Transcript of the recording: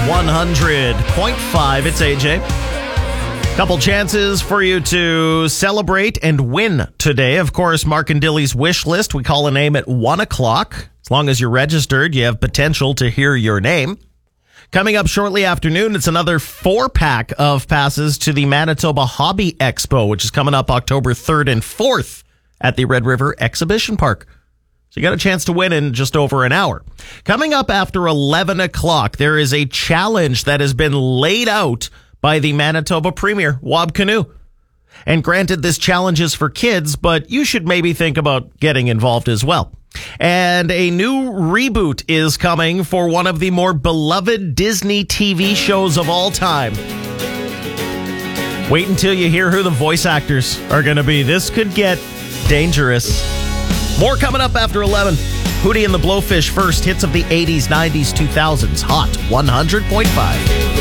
100.5. It's AJ. Couple chances for you to celebrate and win today. Of course, Mark and Dilly's wish list. We call a name at 1 o'clock. As long as you're registered, you have potential to hear your name. Coming up shortly afternoon, it's another 4-pack of passes to the Manitoba Hobby Expo, which is coming up October 3rd and 4th at the Red River Exhibition Park. So you got a chance to win in just over an hour. Coming up after 11 o'clock, there is a challenge that has been laid out by the Manitoba Premier, Wab Kinew. And granted, this challenge is for kids, but you should maybe think about getting involved as well. And a new reboot is coming for one of the more beloved Disney TV shows of all time. Wait until you hear who the voice actors are going to be. This could get dangerous. More coming up after 11. Hootie and the Blowfish first. Hits of the 80s, 90s, 2000s. Hot 100.5.